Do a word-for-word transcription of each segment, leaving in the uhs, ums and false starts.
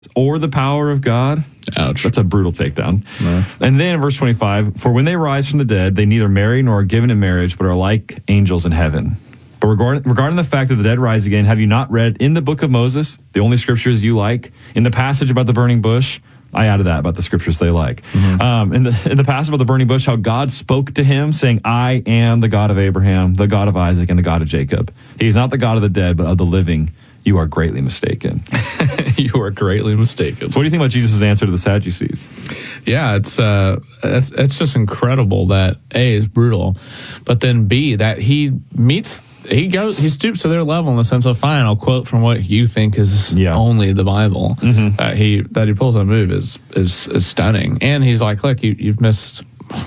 or the power of God. Ouch. That's a brutal takedown. No. And then in verse twenty-five, for when they rise from the dead, they neither marry nor are given in marriage, but are like angels in heaven. But regarding, regarding the fact that the dead rise again, have you not read in the book of Moses, the only scriptures you like, in the passage about the burning bush? I added that about the scriptures they like. Mm-hmm. Um, in the in the passage about the burning bush, how God spoke to him, saying, I am the God of Abraham, the God of Isaac, and the God of Jacob. He's not the God of the dead, but of the living. You are greatly mistaken. You are greatly mistaken. So what do you think about Jesus' answer to the Sadducees? Yeah, it's uh, it's it's just incredible that A, is brutal, but then B, that he meets, he goes, he stoops to their level in the sense of, fine, I'll quote from what you think is yeah. only the Bible. Mm-hmm. That he that he pulls a move is is is stunning, and he's like, look, you you've missed.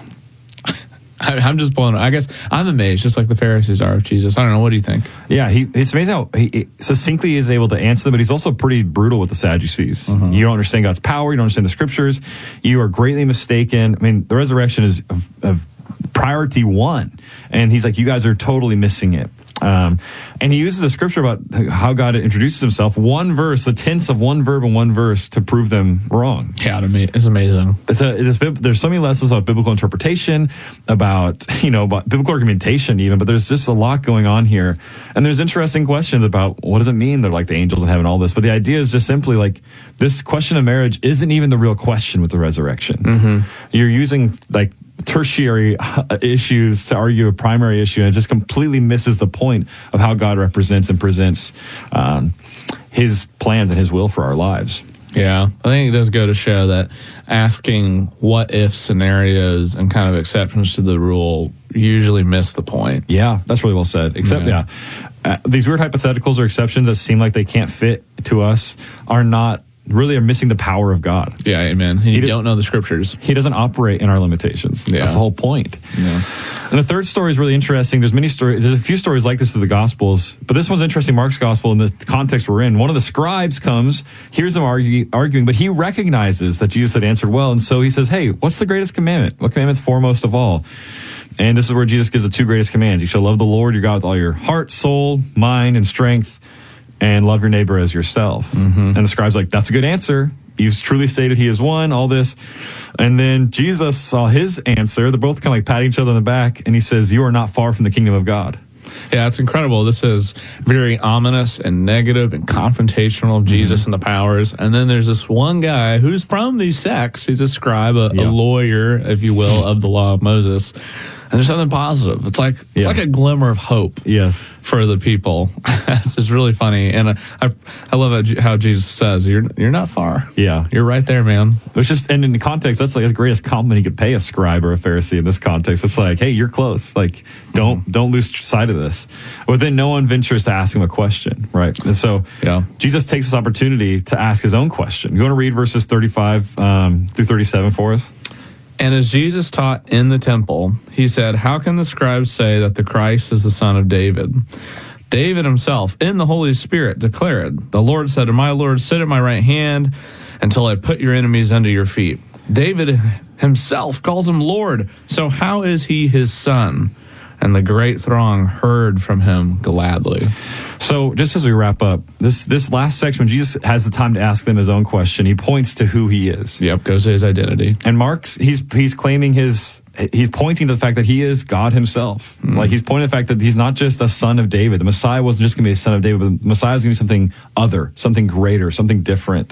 I'm just blown. I guess I'm amazed, just like the Pharisees are of Jesus. I don't know. What do you think? Yeah, he, it's amazing how he succinctly is able to answer them, but he's also pretty brutal with the Sadducees. Mm-hmm. You don't understand God's power. You don't understand the scriptures. You are greatly mistaken. I mean, the resurrection is of, of priority one, and he's like, you guys are totally missing it. Um, and he uses the scripture about how God introduces himself, one verse, the tense of one verb in one verse to prove them wrong. Yeah, to me, it's amazing. It's a, it's, there's so many lessons about biblical interpretation, about, you know, about biblical argumentation even, but there's just a lot going on here. And there's interesting questions about what does it mean they're like the angels in heaven, all this. But the idea is just simply like this question of marriage isn't even the real question with the resurrection. Mm-hmm. You're using like tertiary issues to argue a primary issue, and it just completely misses the point of how God represents and presents um, his plans and his will for our lives. Yeah, I think it does go to show that asking what-if scenarios and kind of exceptions to the rule usually miss the point. Yeah, that's really well said. Except, yeah, yeah uh, these weird hypotheticals or exceptions that seem like they can't fit to us are not really are missing the power of God. Yeah, amen. You he don't know the scriptures. He doesn't operate in our limitations. Yeah. That's the whole point. Yeah. And the third story is really interesting. There's many stories. There's a few stories like this through the Gospels, but this one's interesting. Mark's Gospel, in the context we're in, one of the scribes comes, hears them argue, arguing, but he recognizes that Jesus had answered well, and so he says, hey, what's the greatest commandment? What commandment's foremost of all? And this is where Jesus gives the two greatest commands. You shall love the Lord your God with all your heart, soul, mind, and strength, and love your neighbor as yourself. Mm-hmm. And the scribe's like, that's a good answer. You've truly stated he is one, all this. And then Jesus saw his answer. They're both kind of like patting each other on the back. And he says, you are not far from the kingdom of God. Yeah, it's incredible. This is very ominous and negative and confrontational of Jesus mm-hmm. and the powers. And then there's this one guy who's from these sects. He's a scribe, a, yeah. a lawyer, if you will, of the law of Moses. And there's something positive. It's like it's yeah. like a glimmer of hope. Yes, for the people. It's just really funny, and I, I I love how Jesus says, "You're you're not far. Yeah, you're right there, man." It's just, and in the context, that's like the greatest compliment you could pay a scribe or a Pharisee in this context. It's like, hey, you're close. Like, don't mm-hmm. don't lose sight of this. But then no one ventures to ask him a question, right? And so, yeah, Jesus takes this opportunity to ask his own question. You want to read verses thirty-five um, through thirty-seven for us? And as Jesus taught in the temple, he said, how can the scribes say that the Christ is the son of David? David himself, in the Holy Spirit, declared, the Lord said to my Lord, sit at my right hand until I put your enemies under your feet. David himself calls him Lord. So how is he his son? And the great throng heard from him gladly. So just as we wrap up, this this last section, when Jesus has the time to ask them his own question, he points to who he is. Yep, goes to his identity. And Mark's, he's he's claiming his, he's pointing to the fact that he is God himself. Mm. Like he's pointing to the fact that he's not just a son of David. The Messiah wasn't just going to be a son of David, but the Messiah is going to be something other, something greater, something different.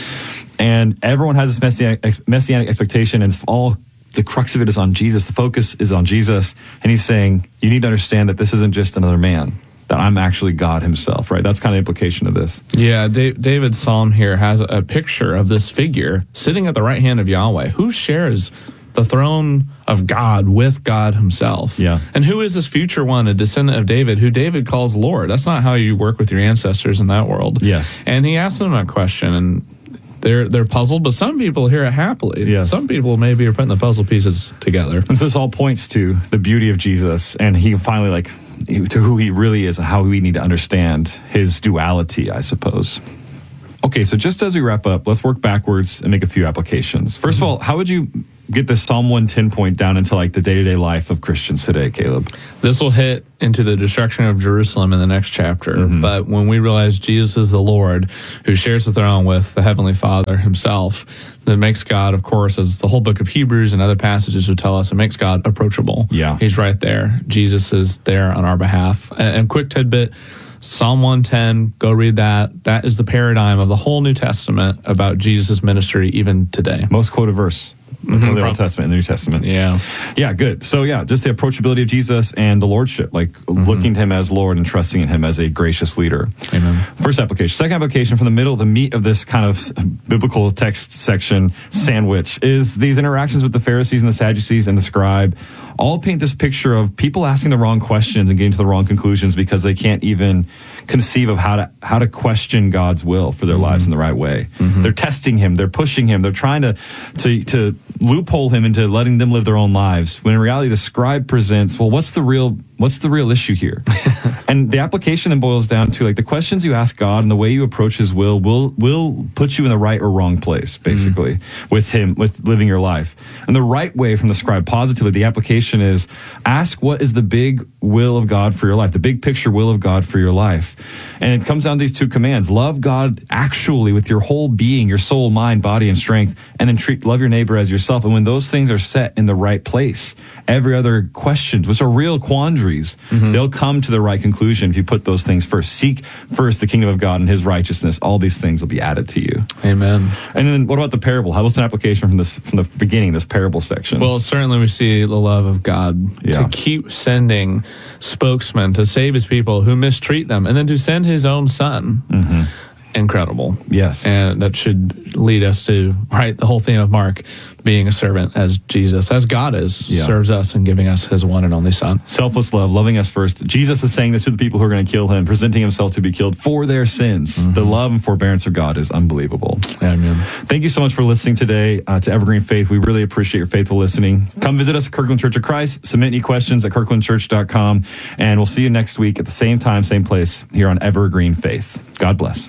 And everyone has this messianic, messianic expectation, and it's all the crux of it is on Jesus. The focus is on Jesus. And he's saying, you need to understand that this isn't just another man, that I'm actually God himself, right? That's kind of the implication of this. Yeah, David's psalm here has a picture of this figure sitting at the right hand of Yahweh, who shares the throne of God with God himself. Yeah. And who is this future one, a descendant of David, who David calls Lord? That's not how you work with your ancestors in that world. Yes. And he asked them that question, and They're they're puzzled, but some people hear it happily. Yes. Some people maybe are putting the puzzle pieces together. And so this all points to the beauty of Jesus, and he finally, like, to who he really is and how we need to understand his duality, I suppose. Okay, so just as we wrap up, let's work backwards and make a few applications. First mm-hmm. of all, how would you get the Psalm one ten point down into like the day-to-day life of Christians today, Caleb? This will hit into the destruction of Jerusalem in the next chapter. Mm-hmm. But when we realize Jesus is the Lord who shares the throne with the Heavenly Father himself, that makes God, of course, as the whole book of Hebrews and other passages would tell us, it makes God approachable. Yeah. He's right there. Jesus is there on our behalf. And, and quick tidbit, Psalm one ten, go read that. That is the paradigm of the whole New Testament about Jesus' ministry even today. Most quoted verse. Mm-hmm. The Old Testament and the New Testament. Yeah. Yeah, good. So, yeah, just the approachability of Jesus and the lordship, like mm-hmm. looking to him as Lord and trusting in him as a gracious leader. Amen. First application. Second application from the middle, the meat of this kind of biblical text section sandwich is these interactions with the Pharisees and the Sadducees and the scribe all paint this picture of people asking the wrong questions and getting to the wrong conclusions because they can't even conceive of how to how to question God's will for their mm-hmm. lives in the right way. Mm-hmm. They're testing him, they're pushing him, they're trying to to to loophole him into letting them live their own lives. When in reality, the scribe presents, well, what's the real what's the real issue here? And the application then boils down to like the questions you ask God and the way you approach his will will will put you in the right or wrong place, basically, mm-hmm. with him, with living your life. And the right way from the scribe positively, the application is ask what is the big will of God for your life, the big picture will of God for your life. And it comes down to these two commands. Love God actually with your whole being, your soul, mind, body, and strength, and then treat love your neighbor as yourself. And when those things are set in the right place, every other questions, which are real quandaries, mm-hmm. they'll come to the right conclusion if you put those things first. Seek first the kingdom of God and his righteousness. All these things will be added to you. Amen. And then what about the parable? How was an application from this from the beginning, this parable section? Well, certainly we see the love of God yeah. to keep sending spokesmen to save his people who mistreat them, and then to send his own son. Mm-hmm. Incredible. Yes. And that should lead us to, right, the whole theme of Mark, being a servant as Jesus, as God is, yeah. serves us and giving us his one and only son. Selfless love, loving us first. Jesus is saying this to the people who are going to kill him, presenting himself to be killed for their sins. Mm-hmm. The love and forbearance of God is unbelievable. Amen. Thank you so much for listening today uh, to Evergreen Faith. We really appreciate your faithful listening. Come visit us at Kirkland Church of Christ. Submit any questions at kirkland church dot com. And we'll see you next week at the same time, same place here on Evergreen Faith. God bless.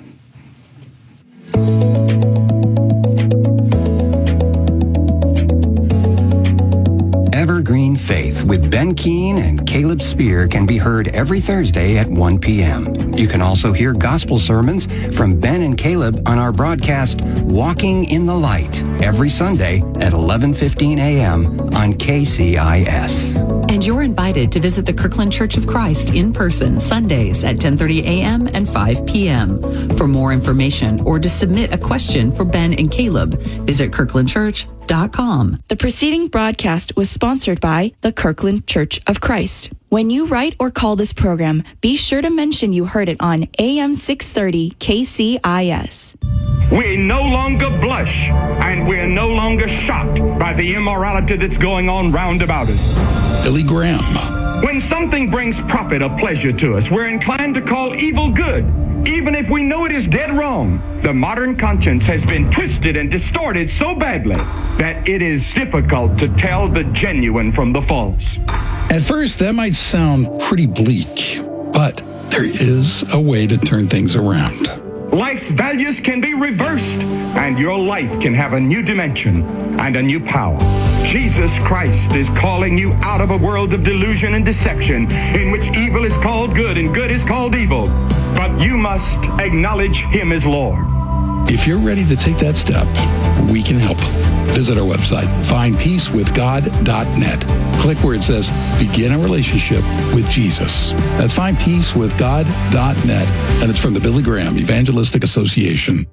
Evergreen Faith with Ben Keene and Caleb Spear can be heard every Thursday at one p.m. You can also hear gospel sermons from Ben and Caleb on our broadcast Walking in the Light every Sunday at eleven fifteen a.m. on K C I S. And you're invited to visit the Kirkland Church of Christ in person Sundays at ten thirty a.m. and five p.m. For more information or to submit a question for Ben and Caleb, visit kirkland church dot com. The preceding broadcast was sponsored by the Kirkland Church of Christ. When you write or call this program, be sure to mention you heard it on A M six thirty K C I S. We no longer blush and we're no longer shocked by the immorality that's going on round about us. Billy Graham. When something brings profit or pleasure to us, we're inclined to call evil good, even if we know it is dead wrong. The modern conscience has been twisted and distorted so badly that it is difficult to tell the genuine from the false. At first, that might sound pretty bleak, but there is a way to turn things around. Life's values can be reversed, and your life can have a new dimension and a new power. Jesus Christ is calling you out of a world of delusion and deception in which evil is called good and good is called evil. But you must acknowledge him as Lord. If you're ready to take that step, we can help. Visit our website, find peace with god dot net. Click where it says Begin a Relationship with Jesus. That's find peace with god dot net, and it's from the Billy Graham Evangelistic Association.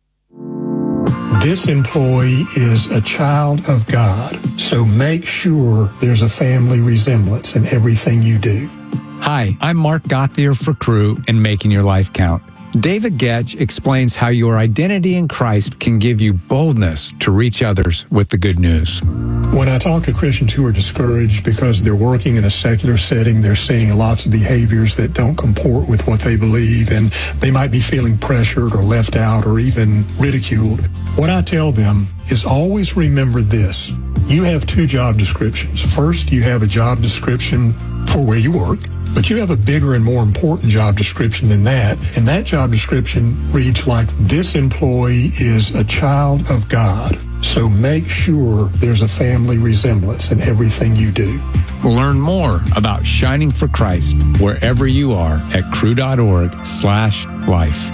This employee is a child of God, so make sure there's a family resemblance in everything you do. Hi, I'm Mark Gauthier for Crew and Making Your Life Count. David Getch explains how your identity in Christ can give you boldness to reach others with the good news. When I talk to Christians who are discouraged because they're working in a secular setting, they're seeing lots of behaviors that don't comport with what they believe, and they might be feeling pressured or left out or even ridiculed. What I tell them is always remember this. You have two job descriptions. First, you have a job description for where you work. But you have a bigger and more important job description than that. And that job description reads like, this employee is a child of God. So make sure there's a family resemblance in everything you do. Learn more about Shining for Christ wherever you are at cru.org slash life.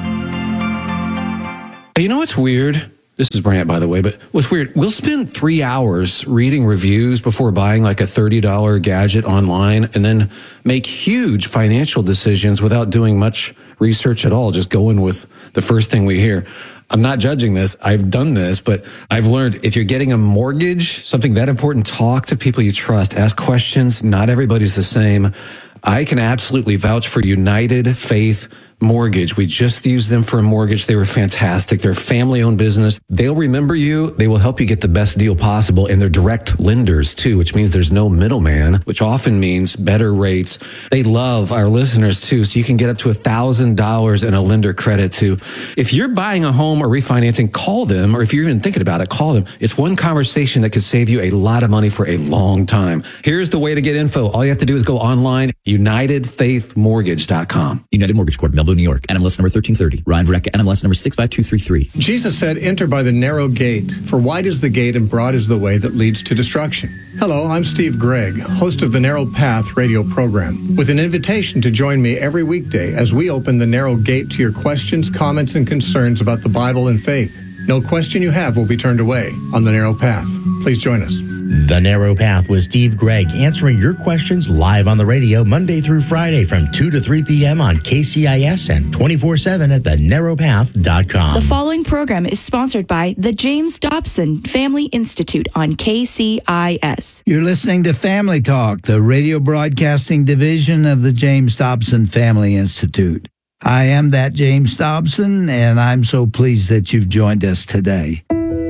You know what's weird? This is Brant, by the way, but what's weird, we'll spend three hours reading reviews before buying like a thirty dollars gadget online and then make huge financial decisions without doing much research at all, just going with the first thing we hear. I'm not judging this. I've done this, but I've learned if you're getting a mortgage, something that important, talk to people you trust, ask questions. Not everybody's the same. I can absolutely vouch for United Faith Mortgage. We just used them for a mortgage. They were fantastic. They're a family-owned business. They'll remember you. They will help you get the best deal possible, and they're direct lenders too, which means there's no middleman, which often means better rates. They love our listeners too, so you can get up to one thousand dollars in a lender credit too. If you're buying a home or refinancing, call them, or if you're even thinking about it, call them. It's one conversation that could save you a lot of money for a long time. Here's the way to get info. All you have to do is go online, united faith mortgage dot com. United Mortgage Corp, Melville, New York. N M L S number thirteen thirty. Ryan Verrecka, N M L S number six five two three three. Jesus said, "Enter by the narrow gate, for wide is the gate and broad is the way that leads to destruction." Hello, I'm Steve Gregg, host of the Narrow Path radio program, with an invitation to join me every weekday as we open the narrow gate to your questions, comments, and concerns about the Bible and faith. No question you have will be turned away on the Narrow Path. Please join us. The Narrow Path with Steve Gregg, answering your questions live on the radio Monday through Friday from two to three p.m. on K C I S and twenty-four seven at the narrow path dot com. The following program is sponsored by the James Dobson Family Institute on K C I S. You're listening to Family Talk, the radio broadcasting division of the James Dobson Family Institute. I am that James Dobson, and I'm so pleased that you've joined us today.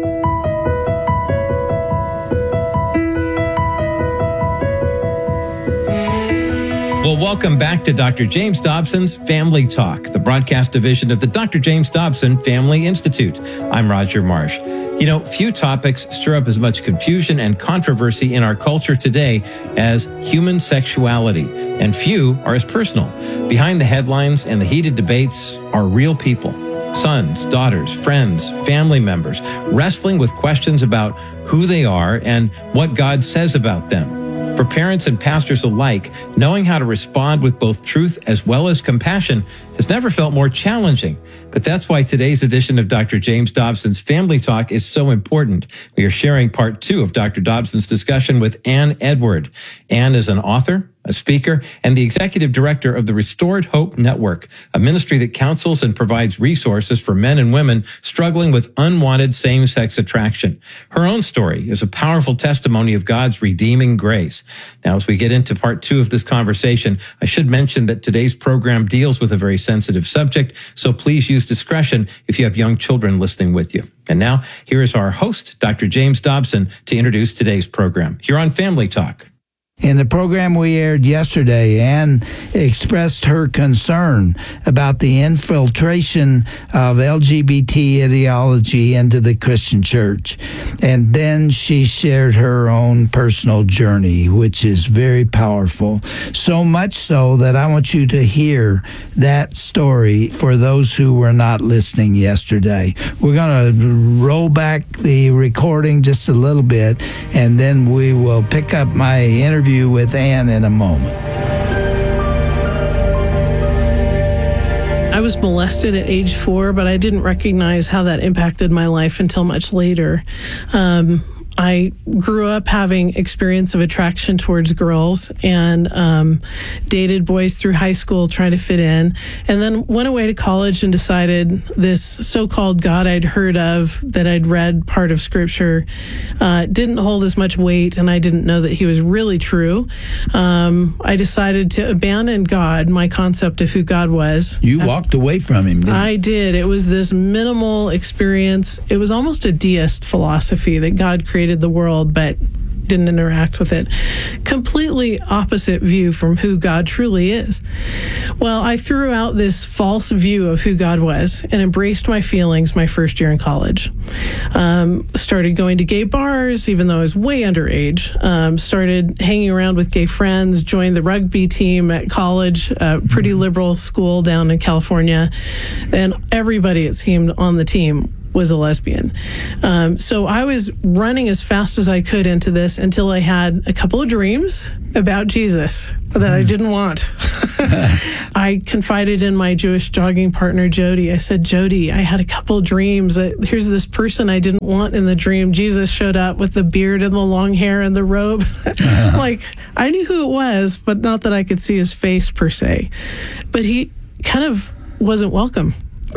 Well, welcome back to Doctor James Dobson's Family Talk, the broadcast division of the Doctor James Dobson Family Institute. I'm Roger Marsh. You know, few topics stir up as much confusion and controversy in our culture today as human sexuality, and few are as personal. Behind the headlines and the heated debates are real people. Sons, daughters, friends, family members, wrestling with questions about who they are and what God says about them. For parents and pastors alike, knowing how to respond with both truth as well as compassion has never felt more challenging. But that's why today's edition of Doctor James Dobson's Family Talk is so important. We are sharing part two of Doctor Dobson's discussion with Ann Edward. Ann is an author, a speaker, and the executive director of the Restored Hope Network, a ministry that counsels and provides resources for men and women struggling with unwanted same-sex attraction. Her own story is a powerful testimony of God's redeeming grace. Now, as we get into part two of this conversation, I should mention that today's program deals with a very sensitive subject, so please use discretion if you have young children listening with you. And now, here is our host, Doctor James Dobson, to introduce today's program. Here on Family Talk. In the program we aired yesterday, Ann expressed her concern about the infiltration of L G B T ideology into the Christian church. And then she shared her own personal journey, which is very powerful. So much so that I want you to hear that story for those who were not listening yesterday. We're going to roll back the recording just a little bit, and then we will pick up my interview with Ann in a moment. I was molested at age four, but I didn't recognize how that impacted my life until much later. Um, I grew up having experience of attraction towards girls and um, dated boys through high school trying to fit in, and then went away to college and decided this so-called God I'd heard of, that I'd read part of Scripture, uh, didn't hold as much weight, and I didn't know that he was really true. Um, I decided to abandon God, my concept of who God was. You walked away from him, didn't you? I did. It was this minimal experience. It was almost a deist philosophy that God created the world, but didn't interact with it. Completely opposite view from who God truly is. Well, I threw out this false view of who God was and embraced my feelings my first year in college. Um, started going to gay bars, even though I was way underage. Um, started hanging around with gay friends, joined the rugby team at college, a pretty liberal school down in California. And everybody, it seemed, on the team was a lesbian. Um, so I was running as fast as I could into this until I had a couple of dreams about Jesus that I didn't want. I confided in my Jewish jogging partner, Jody. I said, Jody, I had a couple of dreams. That here's this person I didn't want in the dream. Jesus showed up with the beard and the long hair and the robe. Like, I knew who it was, but not that I could see his face per se. But he kind of wasn't welcome.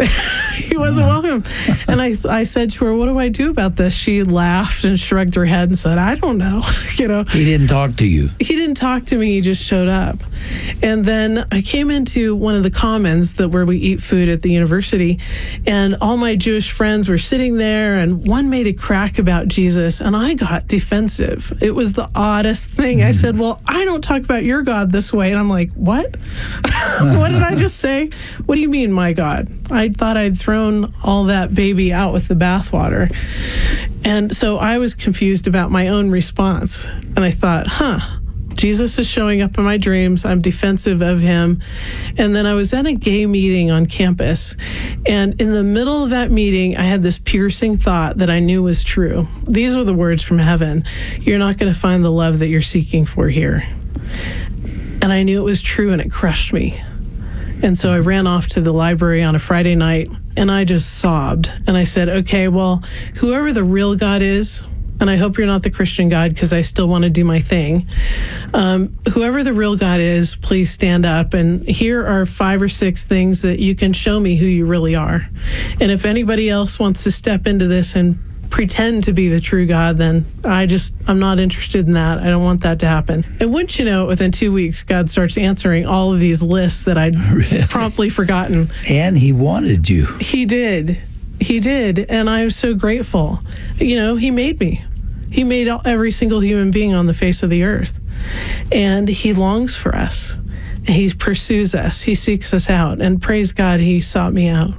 He wasn't welcome. And I I said to her, what do I do about this? She laughed and shrugged her head and said, I don't know. You know, he didn't talk to you. He didn't talk to me. He just showed up. And then I came into one of the commons that where we eat food at the university, and all my Jewish friends were sitting there, and one made a crack about Jesus, and I got defensive. It was the oddest thing. Mm. I said, well, I don't talk about your God this way. And I'm like, what? What did I just say? What do you mean, my God? I thought I'd thrown all that baby out with the bathwater. And so I was confused about my own response. And I thought, huh, Jesus is showing up in my dreams. I'm defensive of him. And then I was at a gay meeting on campus. And in the middle of that meeting, I had this piercing thought that I knew was true. These were the words from heaven. You're not going to find the love that you're seeking for here. And I knew it was true, and it crushed me. And so I ran off to the library on a Friday night, and I just sobbed. And I said, okay, well, whoever the real God is, and I hope you're not the Christian God, because I still want to do my thing. Um, whoever the real God is, please stand up. And here are five or six things that you can show me who you really are. And if anybody else wants to step into this and pretend to be the true God, then I just, I'm not interested in that. I don't want that to happen. And wouldn't you know, within two weeks, God starts answering all of these lists that I'd really? promptly forgotten. And he wanted you. He did. He did. And I'm so grateful. You know, he made me. He made every single human being on the face of the earth. And he longs for us. He pursues us. He seeks us out. And praise God, he sought me out.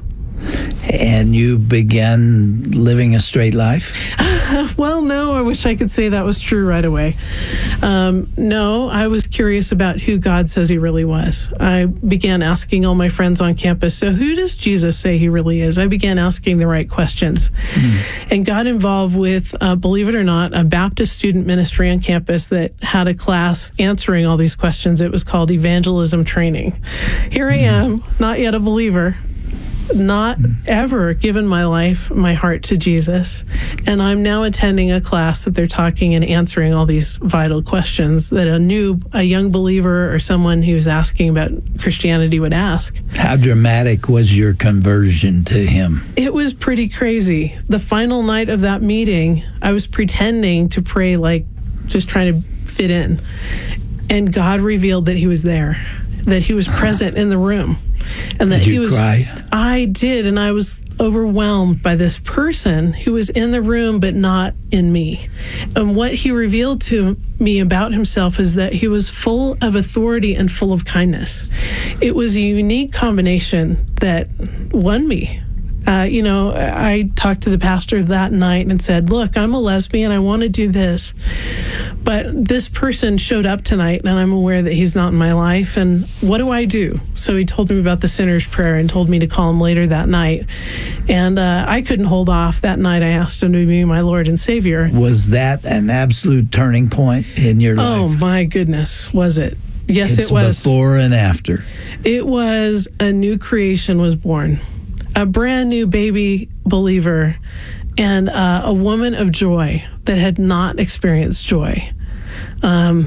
And you began living a straight life? Well, no, I wish I could say that was true right away. Um, no, I was curious about who God says he really was. I began asking all my friends on campus, so who does Jesus say he really is? I began asking the right questions. Mm. And got involved with, uh, believe it or not, a Baptist student ministry on campus that had a class answering all these questions. It was called Evangelism Training. Here I am, not yet a believer, not ever given my life, my heart to Jesus. And I'm now attending a class that they're talking and answering all these vital questions that a new, a young believer or someone who's asking about Christianity would ask. How dramatic was your conversion to him? It was pretty crazy. The final night of that meeting, I was pretending to pray, like just trying to fit in. And God revealed that he was there, that he was present in the room. And that did you he was, cry? I did, and I was overwhelmed by this person who was in the room but not in me. And what he revealed to me about himself is that he was full of authority and full of kindness. It was a unique combination that won me. Uh, you know, I talked to the pastor that night and said, look, I'm a lesbian. I want to do this. But this person showed up tonight, and I'm aware that he's not in my life. And what do I do? So he told me about the sinner's prayer and told me to call him later that night. And uh, I couldn't hold off. That night I asked him to be my Lord and Savior. Was that an absolute turning point in your life? Oh, my goodness, was it? Yes, it's it was. Before and after. It was a new creation was born. A brand new baby believer, and uh, a woman of joy that had not experienced joy. Um,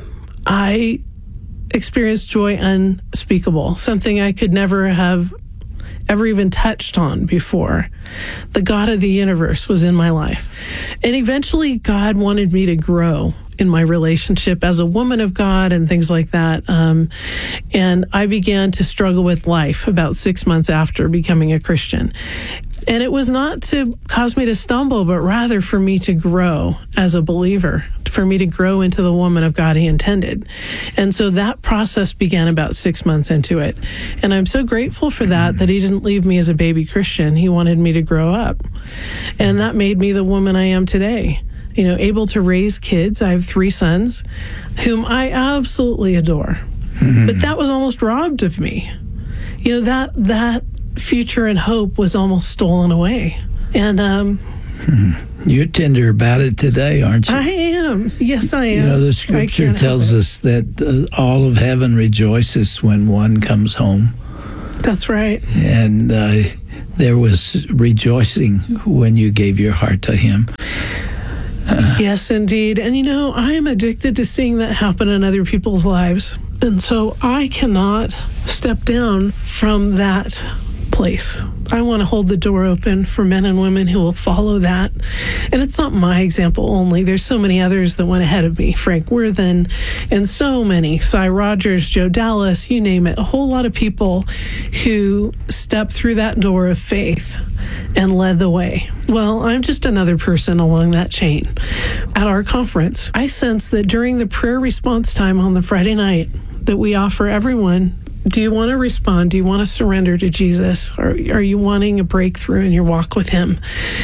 I experienced joy unspeakable, something I could never have ever even touched on before. The God of the universe was in my life. And eventually God wanted me to grow in my relationship as a woman of God and things like that. Um, and I began to struggle with life about six months after becoming a Christian. And it was not to cause me to stumble, but rather for me to grow as a believer, for me to grow into the woman of God he intended. And so that process began about six months into it. And I'm so grateful for that, that he didn't leave me as a baby Christian. He wanted me to grow up. And that made me the woman I am today. You know, able to raise kids. I have three sons whom I absolutely adore. Mm-hmm. But that was almost robbed of me. You know, that that future and hope was almost stolen away. And um, you're tender about it today, aren't you? I am. Yes, I am. You know, the scripture tells us that uh, all of heaven rejoices when one comes home. That's right. And uh, there was rejoicing when you gave your heart to him. Uh, yes, indeed. And you know, I am addicted to seeing that happen in other people's lives. And so I cannot step down from that place. I want to hold the door open for men and women who will follow that. And it's not my example only. There's so many others that went ahead of me. Frank Worthen and so many. Cy Rogers, Joe Dallas, you name it. A whole lot of people who stepped through that door of faith and led the way. Well, I'm just another person along that chain. At our conference, I sense that during the prayer response time on the Friday night that we offer everyone, do you want to respond? Do you want to surrender to Jesus? Or are you wanting a breakthrough in your walk with him?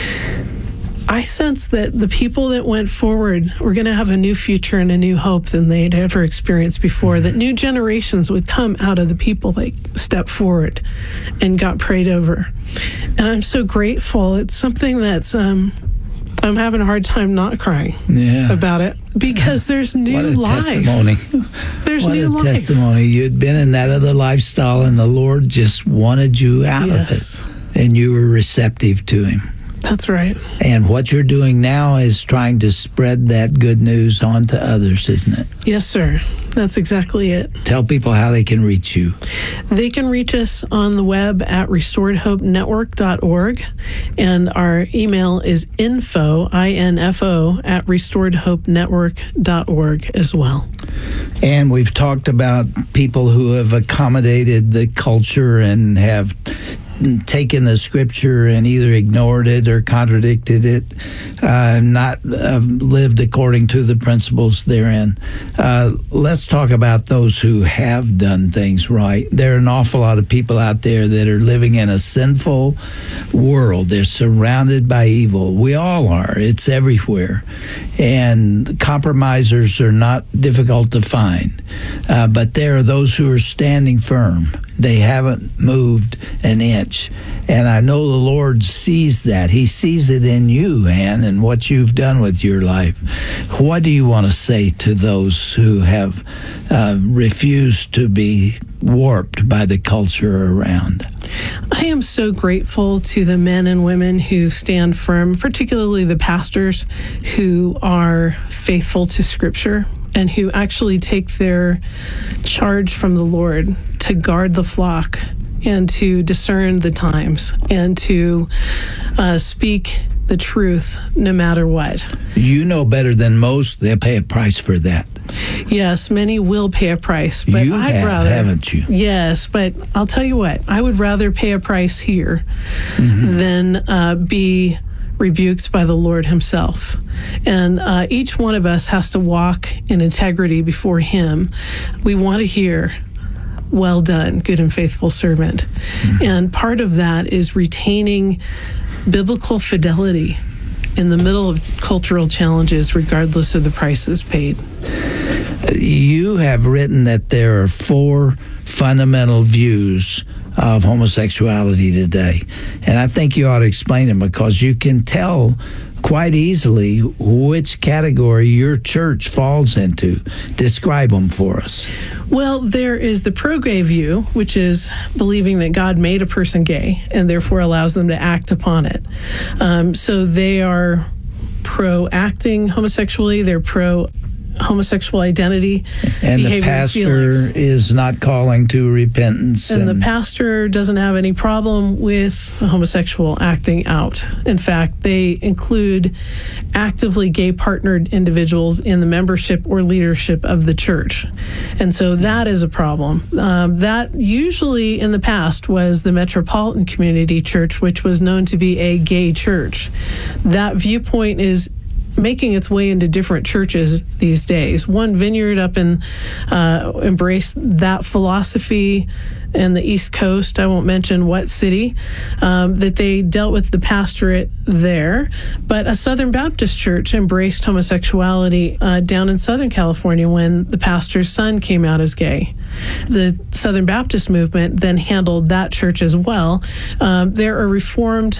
I sense that the people that went forward were going to have a new future and a new hope than they'd ever experienced before, that new generations would come out of the people that stepped forward and got prayed over. And I'm so grateful. It's something that's, um, I'm having a hard time not crying yeah. about it because there's new what a life. Testimony. There's what new a life. testimony. You'd been in that other lifestyle and the Lord just wanted you out yes. of it. And you were receptive to him. That's right. And what you're doing now is trying to spread that good news on to others, isn't it? Yes, sir. That's exactly it. Tell people how they can reach you. They can reach us on the web at restored hope network dot org, and our email is info, I N F O, at restored hope network dot org as well. And we've talked about people who have accommodated the culture and have taken the scripture and either ignored it or contradicted it, uh, not uh, lived according to the principles therein. Uh, let's talk about those who have done things right. There are an awful lot of people out there that are living in a sinful world. They're surrounded by evil. We all are. It's everywhere. And compromisers are not difficult to find. Uh, but there are those who are standing firm. They haven't moved an inch. And I know the Lord sees that. He sees it in you, Ann, and what you've done with your life. What do you want to say to those who have uh, refused to be warped by the culture around? I am so grateful to the men and women who stand firm, particularly the pastors who are faithful to Scripture and who actually take their charge from the Lord to guard the flock and to discern the times and to uh, speak the truth no matter what. You know better than most. They'll pay a price for that. Yes, many will pay a price, but you I'd have, rather, haven't you? Yes, but I'll tell you what, I would rather pay a price here mm-hmm. than uh, be rebuked by the Lord himself. And uh, each one of us has to walk in integrity before him. We want to hear, well done, good and faithful servant. Mm-hmm. And part of that is retaining biblical fidelity in the middle of cultural challenges, regardless of the prices paid. You have written that there are four fundamental views of homosexuality today. And I think you ought to explain them because you can tell quite easily which category your church falls into. Describe them for us. Well, there is the pro-gay view, which is believing that God made a person gay and therefore allows them to act upon it. Um, so they are pro-acting homosexually, they're pro homosexual identity, and the pastor is not calling to repentance, and, and the pastor doesn't have any problem with homosexual acting out. In fact, they include actively gay partnered individuals in the membership or leadership of the church, and so that is a problem. Um, that usually in the past was the Metropolitan Community Church, which was known to be a gay church. That viewpoint is making its way into different churches these days. One Vineyard up in uh, embraced that philosophy in the East Coast. I won't mention what city, um, that they dealt with the pastorate there. But a Southern Baptist church embraced homosexuality uh, down in Southern California when the pastor's son came out as gay. The Southern Baptist movement then handled that church as well. Um, they're a Reformed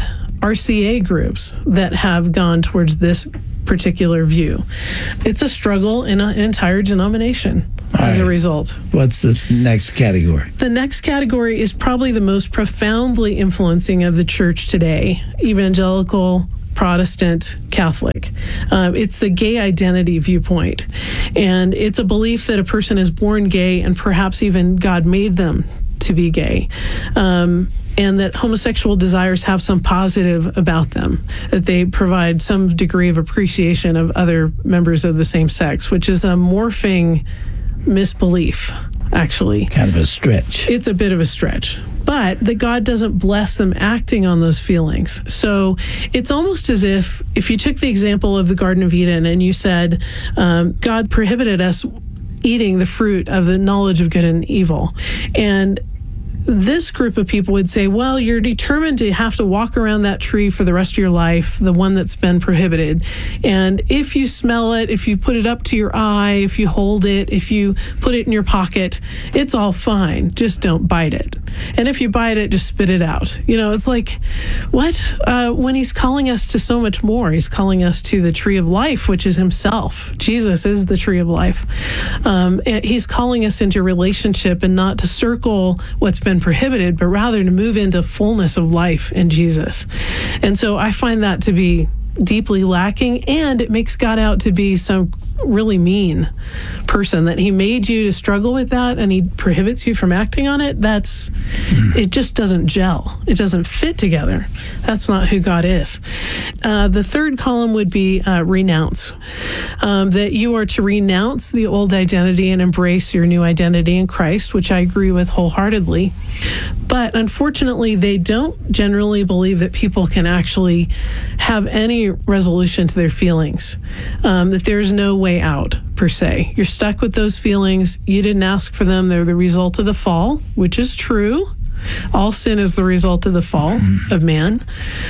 R C A groups that have gone towards this particular view. It's a struggle in an entire denomination All as right. a result. What's the next category? The next category is probably the most profoundly influencing of the church today, evangelical, Protestant, Catholic. Um, it's the gay identity viewpoint. And it's a belief that a person is born gay and perhaps even God made them to be gay. Um, and that homosexual desires have some positive about them, that they provide some degree of appreciation of other members of the same sex, which is a morphing misbelief, actually. Kind of a stretch. It's a bit of a stretch. But that God doesn't bless them acting on those feelings. So it's almost as if, if you took the example of the Garden of Eden and you said, um, God prohibited us eating the fruit of the knowledge of good and evil. And this group of people would say, well, you're determined to have to walk around that tree for the rest of your life, the one that's been prohibited. And if you smell it, if you put it up to your eye, if you hold it, if you put it in your pocket, it's all fine. Just don't bite it. And if you bite it, just spit it out. You know, it's like, what? Uh, when he's calling us to so much more, he's calling us to the tree of life, which is himself. Jesus is the tree of life. Um, and he's calling us into relationship and not to circle what's been prohibited, but rather to move into fullness of life in Jesus. And so I find that to be deeply lacking, and it makes God out to be some really mean person, that he made you to struggle with that and he prohibits you from acting on it. That's mm. It just doesn't gel. It doesn't fit together. That's not who God is. Uh, the third column would be uh, renounce. Um, that you are to renounce the old identity and embrace your new identity in Christ, which I agree with wholeheartedly. But unfortunately, they don't generally believe that people can actually have any resolution to their feelings, um, that there's no way out, per se. You're stuck with those feelings. You didn't ask for them. They're the result of the fall, which is true. All sin is the result of the fall of man.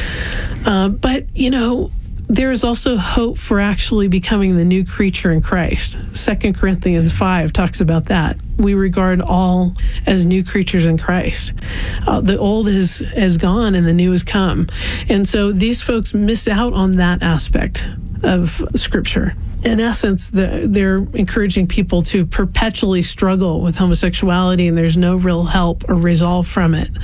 Uh, but, you know, there is also hope for actually becoming the new creature in Christ. Second Corinthians five talks about that. We regard all as new creatures in Christ. Uh, the old is, is gone and the new has come. And so these folks miss out on that aspect of Scripture. In essence, the, they're encouraging people to perpetually struggle with homosexuality, and there's no real help or resolve from it.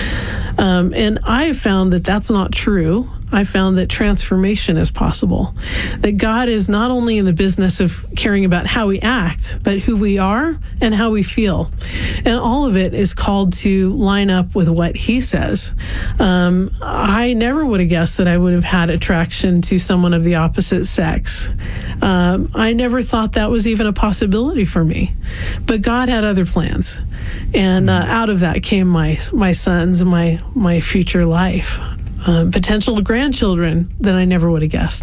Um, and I have found that that's not true. I found that transformation is possible, that God is not only in the business of caring about how we act, but who we are and how we feel. And all of it is called to line up with what he says. Um, I never would have guessed that I would have had attraction to someone of the opposite sex. Um, I never thought that was even a possibility for me. But God had other plans. And uh, out of that came my my sons and my, my future life. Uh, potential grandchildren that I never would have guessed.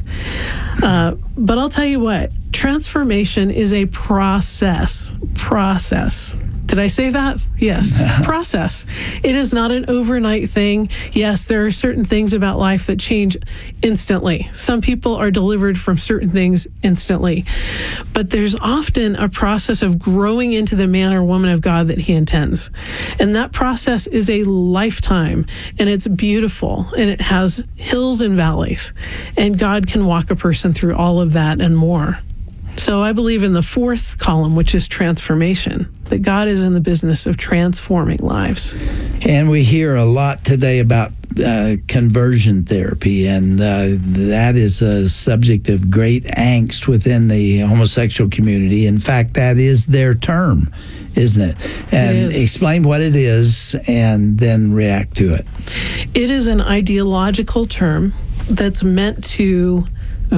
Uh, but I'll tell you what, transformation is a process. Process. Did I say that? Yes. Process. It is not an overnight thing. Yes, there are certain things about life that change instantly. Some people are delivered from certain things instantly. But there's often a process of growing into the man or woman of God that he intends. And that process is a lifetime. And it's beautiful. And it has hills and valleys. And God can walk a person through all of that and more. So I believe in the fourth column, which is transformation, that God is in the business of transforming lives. And we hear a lot today about uh, conversion therapy, and uh, that is a subject of great angst within the homosexual community. In fact, that is their term, isn't it? And it is. Explain what it is and then react to it. It is an ideological term that's meant to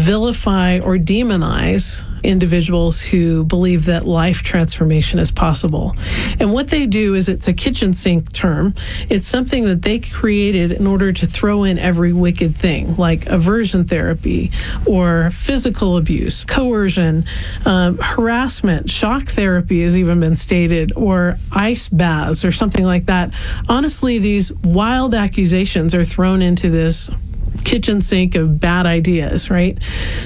vilify or demonize individuals who believe that life transformation is possible. And what they do is, it's a kitchen sink term. It's something that they created in order to throw in every wicked thing, like aversion therapy or physical abuse, coercion, um, harassment, shock therapy has even been stated, or ice baths or something like that. Honestly, these wild accusations are thrown into this kitchen sink of bad ideas, right?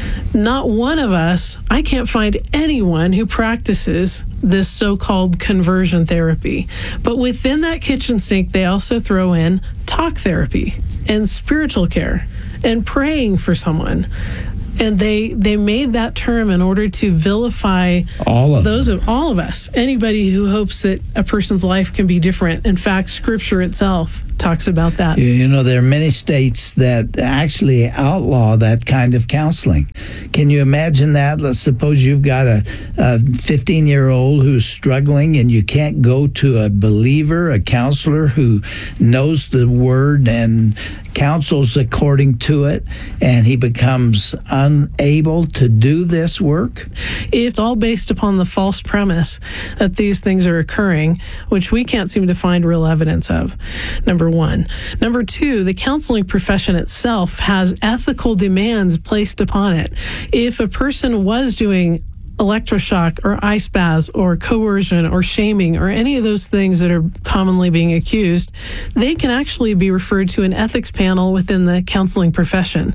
Not one of us, I can't find anyone who practices this so-called conversion therapy. But within that kitchen sink, they also throw in talk therapy and spiritual care and praying for someone. And they they made that term in order to vilify all of those of all of us. Anybody who hopes that a person's life can be different. In fact, Scripture itself talks about that. You know, there are many states that actually outlaw that kind of counseling. Can you imagine that? Let's suppose you've got a, a fifteen-year-old who's struggling and you can't go to a believer, a counselor who knows the Word and counsels according to it, and he becomes unable to do this work? It's all based upon the false premise that these things are occurring, which we can't seem to find real evidence of, number one. Number two, the counseling profession itself has ethical demands placed upon it. If a person was doing electroshock or ice baths or coercion or shaming or any of those things that are commonly being accused, they can actually be referred to an ethics panel within the counseling profession.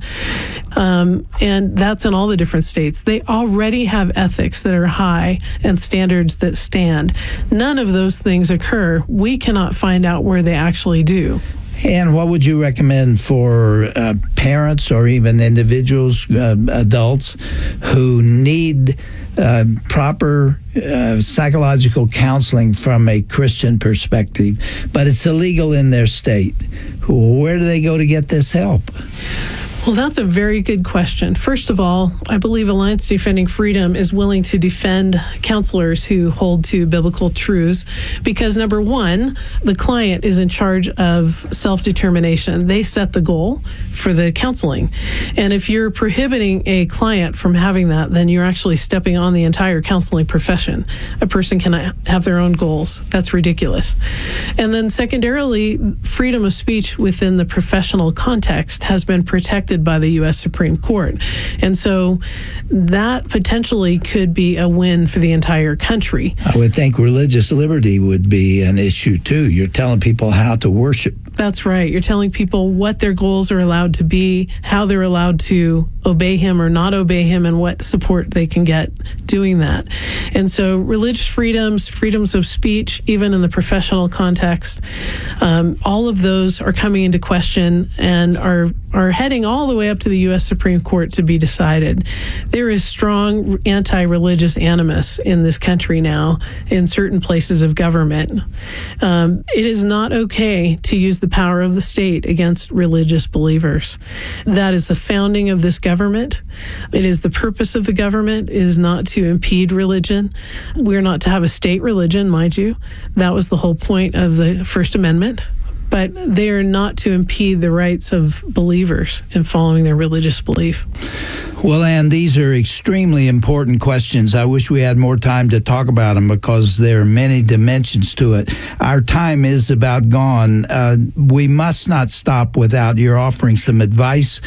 Um, and that's in all the different states. They already have ethics that are high and standards that stand. None of those things occur. We cannot find out where they actually do. And what would you recommend for uh, parents or even individuals, uh, adults, who need uh, proper uh, psychological counseling from a Christian perspective, but it's illegal in their state? Where do they go to get this help? Well, that's a very good question. First of all, I believe Alliance Defending Freedom is willing to defend counselors who hold to biblical truths because, number one, the client is in charge of self-determination. They set the goal for the counseling. And if you're prohibiting a client from having that, then you're actually stepping on the entire counseling profession. A person cannot have their own goals. That's ridiculous. And then secondarily, freedom of speech within the professional context has been protected by the U S Supreme Court. And so that potentially could be a win for the entire country. I would think religious liberty would be an issue too. You're telling people how to worship. That's right. You're telling people what their goals are allowed to be, how they're allowed to obey him or not obey him, and what support they can get doing that. And so religious freedoms, freedoms of speech, even in the professional context, um, all of those are coming into question and are are heading all the way up to the U S Supreme Court to be decided. There is strong anti-religious animus in this country now in certain places of government. Um, it is not okay to use the power of the state against religious believers. That is the founding of this government. It is the purpose of the government is not to impede religion. We're not to have a state religion, mind you. That was the whole point of the First Amendment. But they are not to impede the rights of believers in following their religious belief. Well, Ann, these are extremely important questions. I wish we had more time to talk about them because there are many dimensions to it. Our time is about gone. Uh, we must not stop without your offering some advice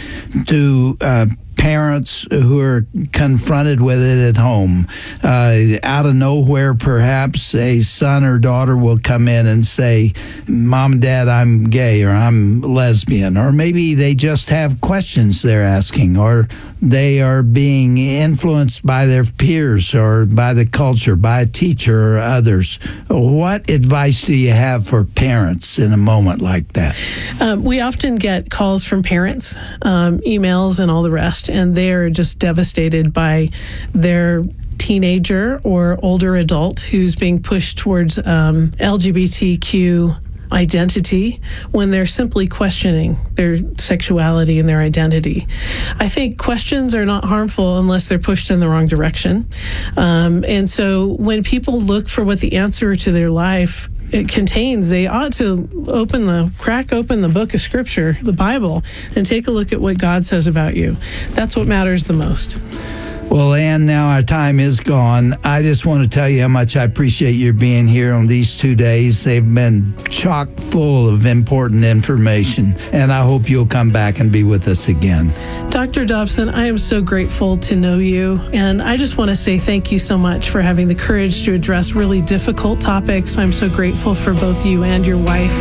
to uh, parents who are confronted with it at home. Uh, out of nowhere, perhaps, a son or daughter will come in and say, Mom and Dad, I'm gay, or I'm lesbian. Or maybe they just have questions they're asking, or they are being influenced by their peers or by the culture, by a teacher or others. What advice do you have for parents in a moment like that? Um, we often get calls from parents, um, emails and all the rest, and they are just devastated by their teenager or older adult who's being pushed towards um, L G B T Q identity when they're simply questioning their sexuality and their identity. I think questions are not harmful unless they're pushed in the wrong direction. Um, and so when people look for what the answer to their life it contains, they ought to open the, crack open the book of Scripture, the Bible, and take a look at what God says about you. That's what matters the most. Well, Ann, now our time is gone. I just want to tell you how much I appreciate your being here on these two days. They've been chock full of important information, and I hope you'll come back and be with us again. Doctor Dobson, I am so grateful to know you, and I just want to say thank you so much for having the courage to address really difficult topics. I'm so grateful for both you and your wife.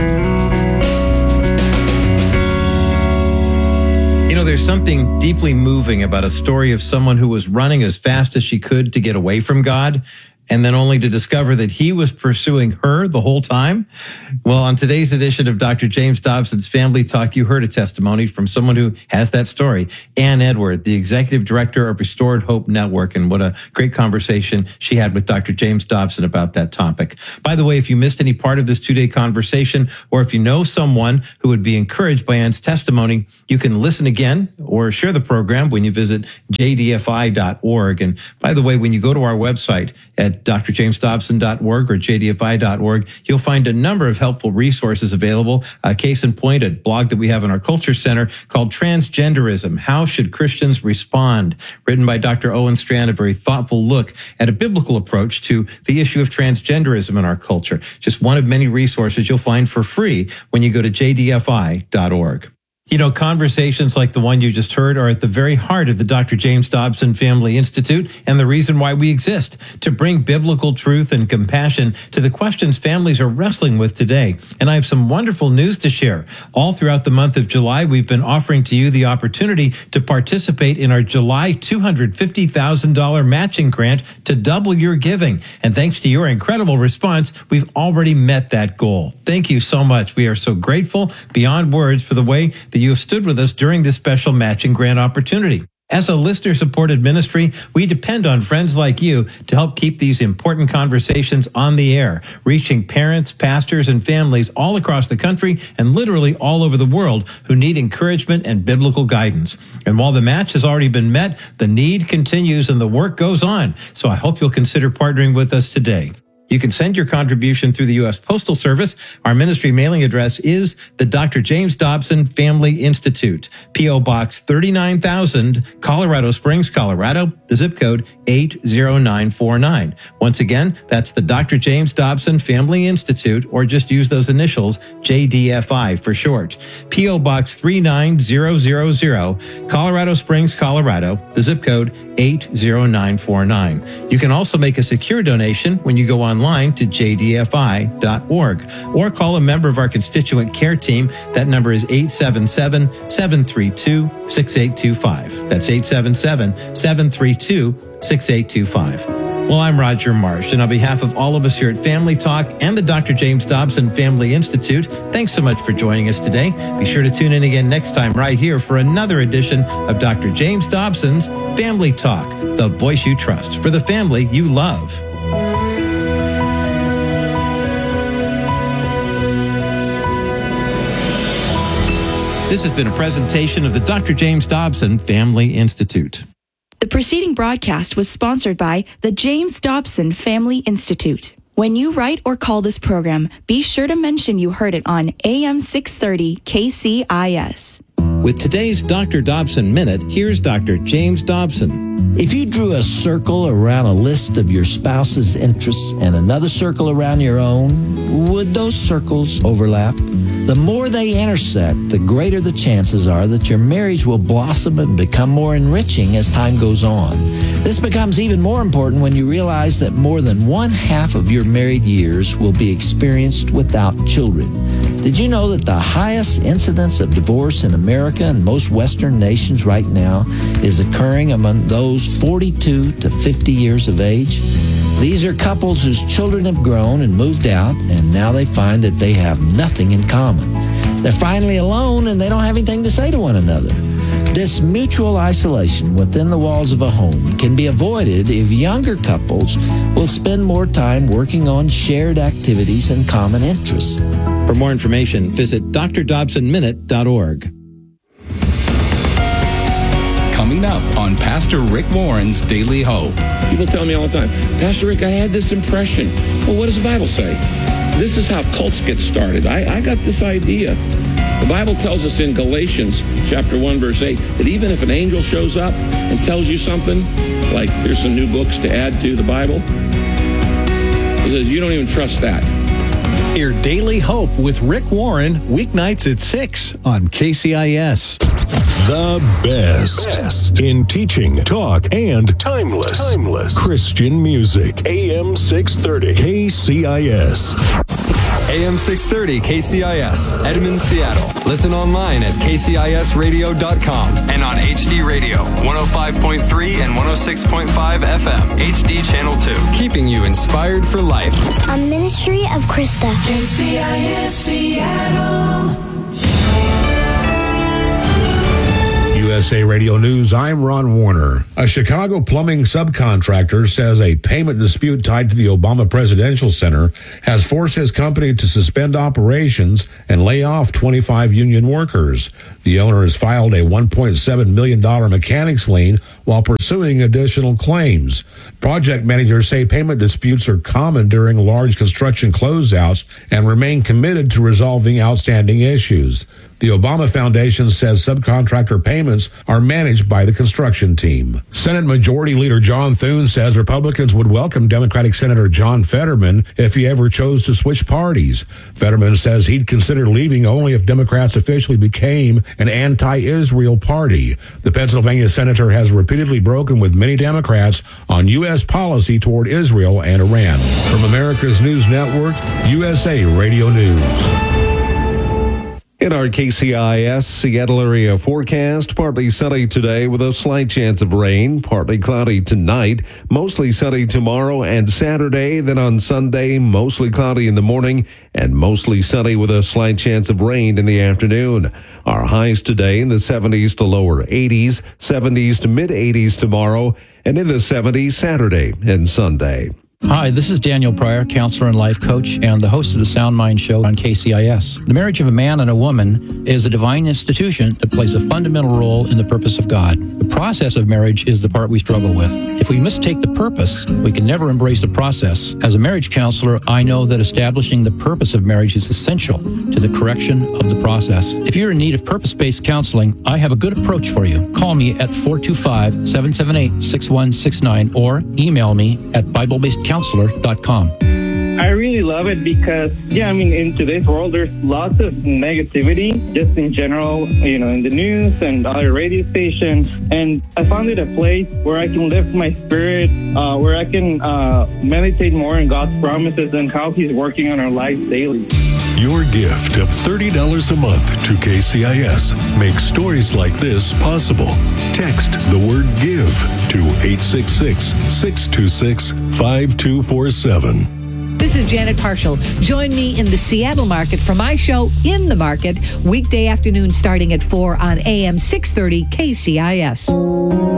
You know, there's something deeply moving about a story of someone who was running as fast as she could to get away from God and then only to discover that he was pursuing her the whole time? Well, on today's edition of Doctor James Dobson's Family Talk, you heard a testimony from someone who has that story, Ann Edward, the executive director of Restored Hope Network, and what a great conversation she had with Doctor James Dobson about that topic. By the way, if you missed any part of this two-day conversation, or if you know someone who would be encouraged by Ann's testimony, you can listen again or share the program when you visit j d f i dot org. And by the way, when you go to our website at d r james dobson dot org or j d f i dot org, you'll find a number of helpful resources available. Uh, case in point, a blog that we have in our Culture Center called Transgenderism, How Should Christians Respond? Written by Doctor Owen Strand, a very thoughtful look at a biblical approach to the issue of transgenderism in our culture. Just one of many resources you'll find for free when you go to j d f i dot org. You know, conversations like the one you just heard are at the very heart of the Doctor James Dobson Family Institute and the reason why we exist, to bring biblical truth and compassion to the questions families are wrestling with today. And I have some wonderful news to share. All throughout the month of July, we've been offering to you the opportunity to participate in our July two hundred fifty thousand dollars matching grant to double your giving. And thanks to your incredible response, we've already met that goal. Thank you so much. We are so grateful beyond words for the way that you have stood with us during this special matching grant opportunity. As a listener-supported ministry, we depend on friends like you to help keep these important conversations on the air, reaching parents, pastors, and families all across the country and literally all over the world who need encouragement and biblical guidance. And while the match has already been met, the need continues and the work goes on. So I hope you'll consider partnering with us today. You can send your contribution through the U S Postal Service. Our ministry mailing address is the Doctor James Dobson Family Institute, P O. Box thirty-nine thousand, Colorado Springs, Colorado, the zip code eight zero nine four nine. Once again, that's the Doctor James Dobson Family Institute, or just use those initials, J D F I for short. P O. Box three nine zero zero zero, Colorado Springs, Colorado, the zip code eight zero nine four nine. You can also make a secure donation when you go online to j d f i dot org or call a member of our constituent care team. That number is eight seven seven, seven three two, six eight two five. That's eight seven seven, seven three two, six eight two five. Well, I'm Roger Marsh, and on behalf of all of us here at Family Talk and the Doctor James Dobson Family Institute, thanks so much for joining us today. Be sure to tune in again next time right here for another edition of Doctor James Dobson's Family Talk, the voice you trust for the family you love. This has been a presentation of the Doctor James Dobson Family Institute. The preceding broadcast was sponsored by the James Dobson Family Institute. When you write or call this program, be sure to mention you heard it on A M six thirty K C I S. With today's Doctor Dobson Minute, here's Doctor James Dobson. If you drew a circle around a list of your spouse's interests and another circle around your own, would those circles overlap? The more they intersect, the greater the chances are that your marriage will blossom and become more enriching as time goes on. This becomes even more important when you realize that more than one half of your married years will be experienced without children. Did you know that the highest incidence of divorce in America and most Western nations right now is occurring among those forty-two to fifty years of age? These are couples whose children have grown and moved out, and now they find that they have nothing in common. They're finally alone, and they don't have anything to say to one another. This mutual isolation within the walls of a home can be avoided if younger couples will spend more time working on shared activities and common interests. For more information, visit d r dobson minute dot org. Coming up on Pastor Rick Warren's Daily Hope. People tell me all the time, Pastor Rick, I had this impression. Well, what does the Bible say? This is how cults get started. I, I got this idea. The Bible tells us in Galatians chapter one, verse eight, that even if an angel shows up and tells you something, like there's some new books to add to the Bible, it says you don't even trust that. Hear Daily Hope with Rick Warren, weeknights at six on K C I S. The best. best in teaching, talk, and timeless, timeless Christian music. A M six thirty K C I S. A M six thirty K C I S, Edmonds, Seattle. Listen online at k c i s radio dot com and on H D Radio, one oh five point three and one oh six point five F M, H D Channel two. Keeping you inspired for life. A ministry of Krista. K C I S Seattle. U S A Radio News, I'm Ron Warner. A Chicago plumbing subcontractor says a payment dispute tied to the Obama Presidential Center has forced his company to suspend operations and lay off twenty-five union workers. The owner has filed a one point seven million dollars mechanics lien while pursuing additional claims. Project managers say payment disputes are common during large construction closeouts and remain committed to resolving outstanding issues. The Obama Foundation says subcontractor payments are managed by the construction team. Senate Majority Leader John Thune says Republicans would welcome Democratic Senator John Fetterman if he ever chose to switch parties. Fetterman says he'd consider leaving only if Democrats officially became an anti-Israel party. The Pennsylvania senator has repeatedly broken with many Democrats on U S policy toward Israel and Iran. From America's News Network, U S A Radio News. In our K C I S Seattle area forecast, partly sunny today with a slight chance of rain, partly cloudy tonight, mostly sunny tomorrow and Saturday, then on Sunday, mostly cloudy in the morning and mostly sunny with a slight chance of rain in the afternoon. Our highs today in the seventies to lower eighties, seventies to mid eighties tomorrow, and in the seventies Saturday and Sunday. Hi, this is Daniel Pryor, counselor and life coach, and the host of the Sound Mind Show on K C I S. The marriage of a man and a woman is a divine institution that plays a fundamental role in the purpose of God. The process of marriage is the part we struggle with. If we mistake the purpose, we can never embrace the process. As a marriage counselor, I know that establishing the purpose of marriage is essential to the correction of the process. If you're in need of purpose-based counseling, I have a good approach for you. Call me at four two five, seven seven eight, six one six nine or email me at bible based counselor dot com. I really love it because, yeah, I mean, in today's world, there's lots of negativity just in general, you know, in the news and other radio stations. And I found it a place where I can lift my spirit, uh, where I can uh, meditate more on God's promises and how He's working on our lives daily. Your gift of thirty dollars a month to K C I S makes stories like this possible. Text the word GIVE to eight six six, six two six, five two four seven. This is Janet Parshall. Join me in the Seattle market for my show In the Market, weekday afternoon starting at four on A M six thirty K C I S.